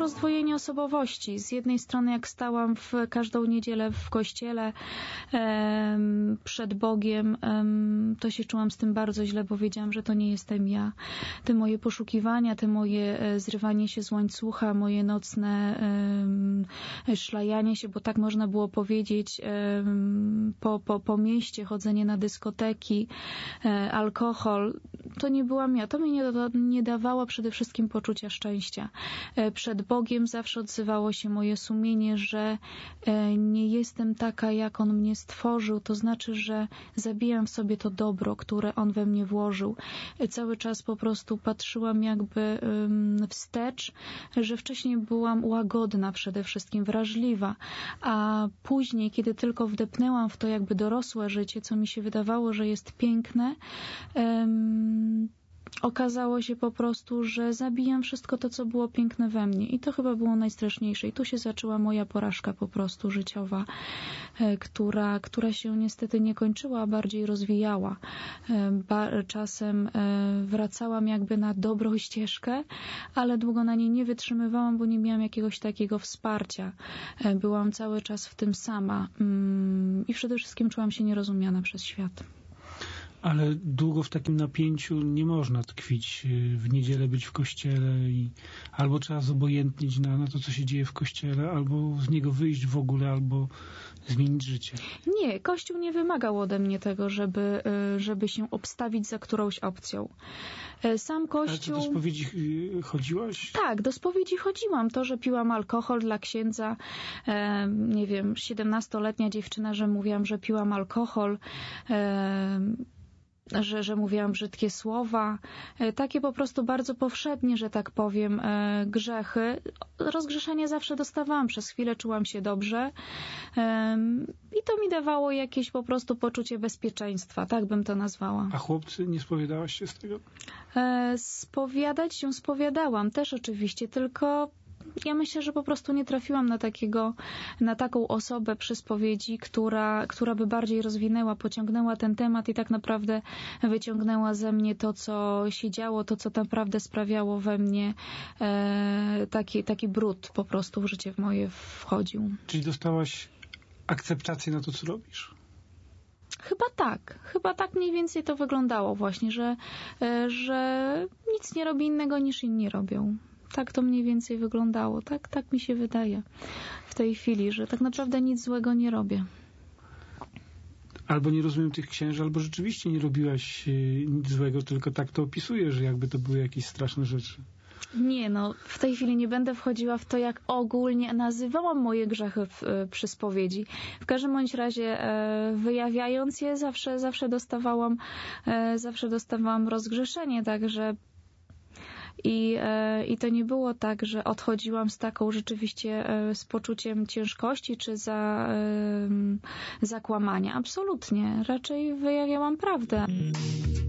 rozdwojenie osobowości. Z jednej strony jak stałam w każdą niedzielę w kościele przed Bogiem, to się czułam z tym bardzo źle, bo wiedziałam, że to nie jestem ja. Te moje poszukiwania, te moje zrywanie się z łańcucha, moje nocne szlajanie się, bo tak można było powiedzieć, po mieście, chodzenie na dyskoteki, alkohol, to nie byłam ja. To mi nie dawało przede wszystkim poczucia szczęścia. Przed Bogiem zawsze odzywało się moje sumienie, że nie jestem taka, jak On mnie stworzył, to znaczy, że zabijam w sobie to dobro, które On we mnie włożył. Cały czas po prostu patrzyłam jakby wstecz, że wcześniej byłam łagodna przede wszystkim, wrażliwa, a później, kiedy tylko wdepnęłam w to jakby dorosłe życie, co mi się wydawało, że jest piękne, okazało się po prostu, że zabijam wszystko to, co było piękne we mnie. I to chyba było najstraszniejsze. I tu się zaczęła moja porażka po prostu życiowa, która się niestety nie kończyła, a bardziej rozwijała. Czasem wracałam jakby na dobrą ścieżkę, ale długo na niej nie wytrzymywałam, bo nie miałam jakiegoś takiego wsparcia. Byłam cały czas w tym sama i przede wszystkim czułam się nierozumiana przez świat. Ale długo w takim napięciu nie można tkwić. W niedzielę być w kościele i albo trzeba zobojętnić na to, co się dzieje w kościele, albo z niego wyjść w ogóle, albo zmienić życie. Nie, Kościół nie wymagał ode mnie tego, żeby się obstawić za którąś opcją. Sam Kościół... Ale do spowiedzi chodziłaś? Tak, do spowiedzi chodziłam. To, że piłam alkohol dla księdza, nie wiem, 17-letnia dziewczyna, że mówiłam, że piłam alkohol, że mówiłam brzydkie słowa, takie po prostu bardzo powszednie, że tak powiem, grzechy. Rozgrzeszenie zawsze dostawałam, przez chwilę czułam się dobrze i to mi dawało jakieś po prostu poczucie bezpieczeństwa, tak bym to nazwała. A chłopcy, nie spowiadałaś się z tego? Spowiadać się spowiadałam też oczywiście, tylko ja myślę, że po prostu nie trafiłam na taką osobę przy spowiedzi, która by bardziej rozwinęła, pociągnęła ten temat i tak naprawdę wyciągnęła ze mnie to, co się działo, to, co naprawdę sprawiało we mnie taki brud po prostu w życie moje wchodził. Czyli dostałaś akceptację na to, co robisz? Chyba tak mniej więcej to wyglądało właśnie, że nic nie robi innego niż inni robią. Tak to mniej więcej wyglądało. Tak mi się wydaje w tej chwili, że tak naprawdę nic złego nie robię. Albo nie rozumiem tych księży, albo rzeczywiście nie robiłaś nic złego, tylko tak to opisujesz, że jakby to były jakieś straszne rzeczy. Nie, w tej chwili nie będę wchodziła w to, jak ogólnie nazywałam moje grzechy przy spowiedzi. W każdym bądź razie wyjawiając je, zawsze dostawałam rozgrzeszenie, także I to nie było tak, że odchodziłam z taką rzeczywiście z poczuciem ciężkości czy zakłamania. Absolutnie. Raczej wyjawiałam prawdę.